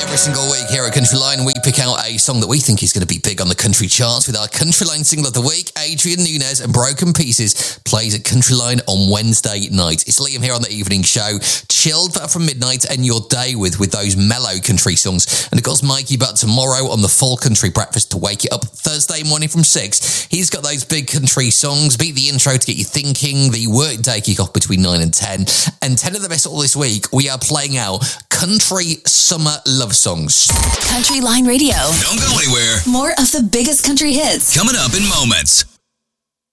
Every single week here at Countryline, we pick out a song that we think is going to be big on the country charts with our Countryline Single of the Week. Adrian Nunez and Broken Pieces plays at Countryline on Wednesday night. It's Liam here on the evening show, chilled from midnight and your day with those mellow country songs. And of course, Mikey Butt tomorrow on the Full Country Breakfast to wake it up Thursday morning from 6. He's got those big country songs, beat the intro to get you thinking, the workday kick off between 9 and 10. And 10 of the best all this week, we are playing out country summer love songs. Countryline Radio. Don't go anywhere. More of the biggest country hits coming up in moments.